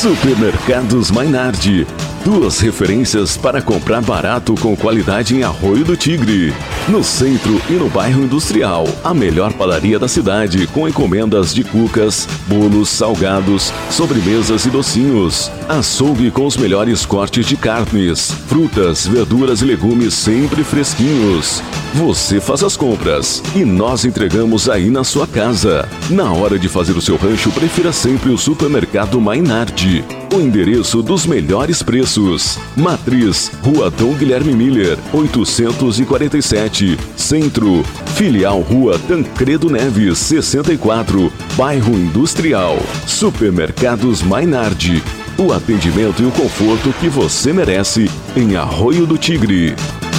Supermercados Mainardi. 2 referências para comprar barato com qualidade em Arroio do Tigre. No centro e no bairro industrial, a melhor padaria da cidade, com encomendas de cucas, bolos, salgados, sobremesas e docinhos. Açougue com os melhores cortes de carnes, frutas, verduras e legumes sempre fresquinhos. Você faz as compras e nós entregamos aí na sua casa. Na hora de fazer o seu rancho, prefira sempre o Supermercado Mainardi. O endereço dos melhores preços. Matriz, Rua Dom Guilherme Miller, 847, Centro. Filial Rua Tancredo Neves, 64, Bairro Industrial. Supermercados Mainardi. O atendimento e o conforto que você merece em Arroio do Tigre.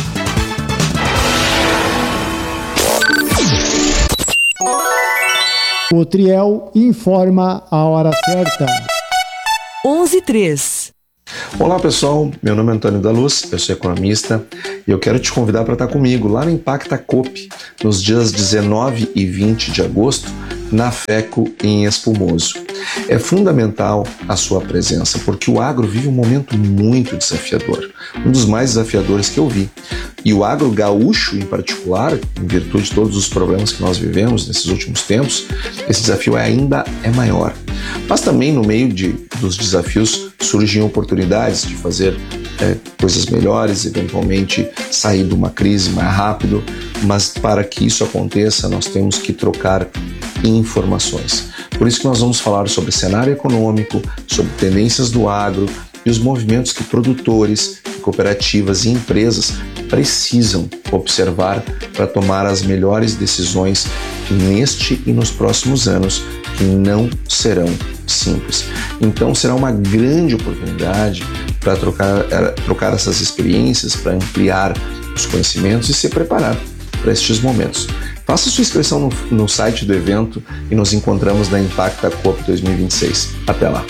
O Triel informa a hora certa. 11:03. Olá pessoal, meu nome é Antônio da Luz, eu sou economista e eu quero te convidar para estar comigo lá no Impacta Coop, nos dias 19 e 20 de agosto, na FECO em Espumoso. É fundamental a sua presença, porque o agro vive um momento muito desafiador, um dos mais desafiadores que eu vi. E o agro gaúcho, em particular, em virtude de todos os problemas que nós vivemos nesses últimos tempos, esse desafio ainda é maior. Mas também no meio dos desafios surgem oportunidades de fazer coisas melhores, eventualmente sair de uma crise mais rápido, mas para que isso aconteça nós temos que trocar informações. Por isso que nós vamos falar sobre cenário econômico, sobre tendências do agro e os movimentos que produtores, cooperativas e empresas precisam observar para tomar as melhores decisões neste e nos próximos anos, que não serão simples. Então será uma grande oportunidade para trocar essas experiências, para ampliar os conhecimentos e se preparar para estes momentos. Faça sua inscrição no site do evento e nos encontramos na Impacta Coop 2026. Até lá!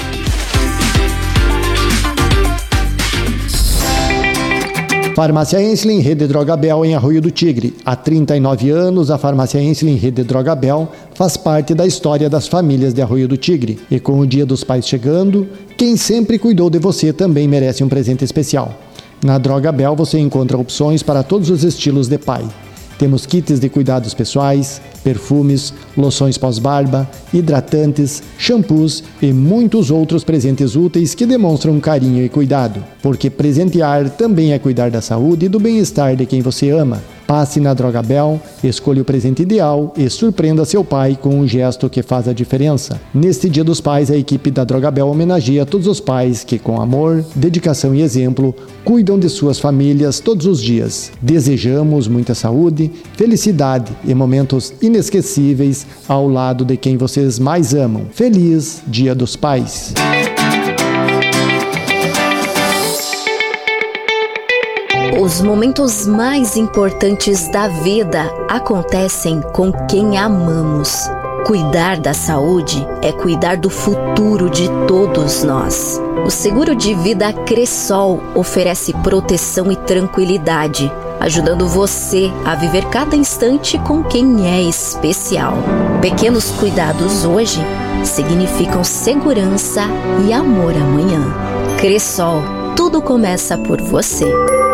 Farmácia Ensslin, Rede Drogabel em Arroio do Tigre. Há 39 anos, a Farmácia Ensslin, Rede Drogabel, faz parte da história das famílias de Arroio do Tigre. E com o Dia dos Pais chegando, quem sempre cuidou de você também merece um presente especial. Na Drogabel você encontra opções para todos os estilos de pai. Temos kits de cuidados pessoais, perfumes, loções pós-barba, hidratantes, shampoos e muitos outros presentes úteis que demonstram carinho e cuidado. Porque presentear também é cuidar da saúde e do bem-estar de quem você ama. Passe na Drogabel, escolha o presente ideal e surpreenda seu pai com um gesto que faz a diferença. Neste Dia dos Pais, a equipe da Drogabel homenageia todos os pais que, com amor, dedicação e exemplo, cuidam de suas famílias todos os dias. Desejamos muita saúde, felicidade e momentos inesquecíveis ao lado de quem vocês mais amam. Feliz Dia dos Pais! Os momentos mais importantes da vida acontecem com quem amamos. Cuidar da saúde é cuidar do futuro de todos nós. O seguro de vida Cressol oferece proteção e tranquilidade, ajudando você a viver cada instante com quem é especial. Pequenos cuidados hoje significam segurança e amor amanhã. Cressol, tudo começa por você.